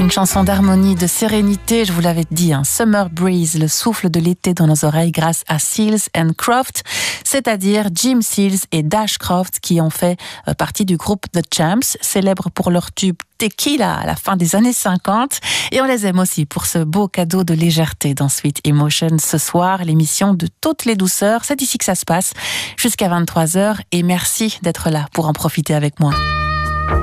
Une chanson d'harmonie, de sérénité, je vous l'avais dit, Summer Breeze, le souffle de l'été dans nos oreilles grâce à Seals and Croft, c'est-à-dire Jim Seals et Dash Croft qui ont fait partie du groupe The Champs, célèbres pour leur tube Tequila à la fin des années 50. Et on les aime aussi pour ce beau cadeau de légèreté dans Sweet Emotion. Ce soir, l'émission de toutes les douceurs, c'est ici que ça se passe, jusqu'à 23h. Et merci d'être là pour en profiter avec moi.